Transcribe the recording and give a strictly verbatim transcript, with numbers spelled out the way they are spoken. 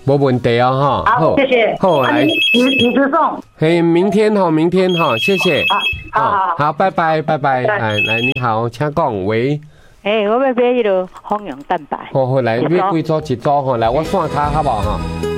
没问题啊哈。 好，谢谢。 好，来， 你你直送。 嘿，明天哈，明天哈，谢谢。 好，好好好，拜拜拜拜。哎，来，你好，请讲，喂。 诶，我要买迄个蜂养蛋白。 好好，来，买几组一组吼，来，我算卡好不好哈？